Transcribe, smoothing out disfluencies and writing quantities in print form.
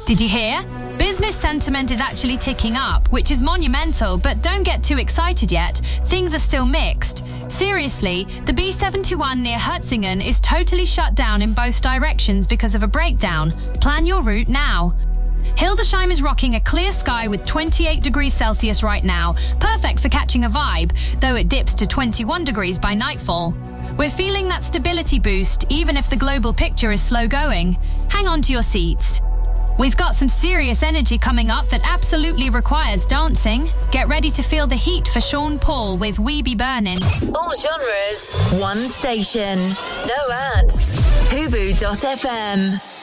Did you hear? Business sentiment is actually ticking up, which is monumental, but don't get too excited yet. Things are still mixed. Seriously, the B71 near Hertzingen is totally shut down in both directions because of a breakdown. Plan your route now. Hildesheim is rocking a clear sky with 28 degrees Celsius right now, perfect for catching a vibe, though it dips to 21 degrees by nightfall. We're feeling that stability boost, even if the global picture is slow going. Hang on to your seats. We've got some serious energy coming up that absolutely requires dancing. Get ready to feel the heat for Sean Paul with We Be Burnin'. All genres, one station. No ads. Hubu.fm.